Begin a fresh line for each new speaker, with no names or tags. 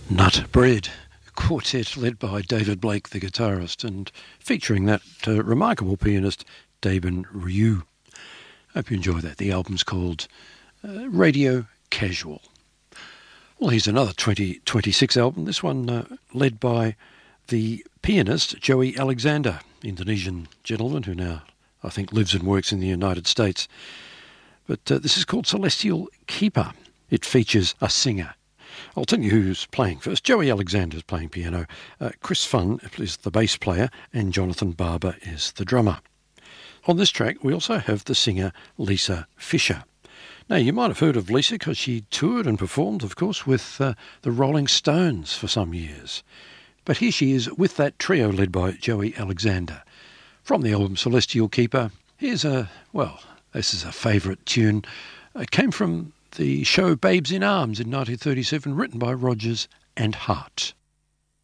Nut Bread, a quartet led by David Blake, the guitarist, and featuring that remarkable pianist, Daben Ryu. Hope you enjoy that. The album's called Radio Casual. Well, here's another 2026 album, this one led by the pianist Joey Alexander, Indonesian gentleman who now, I think, lives and works in the United States. But this is called Celestial Keeper. It features a singer. I'll tell you who's playing first. Joey Alexander is playing piano. Chris Funn is the bass player, and Jonathan Barber is the drummer. On this track, we also have the singer Lisa Fischer. Now, you might have heard of Lisa because she toured and performed, of course, with the Rolling Stones for some years. But here she is with that trio led by Joey Alexander. From the album Celestial Keeper, here's this is a favourite tune. It came from the show Babes in Arms in 1937, written by Rodgers and Hart.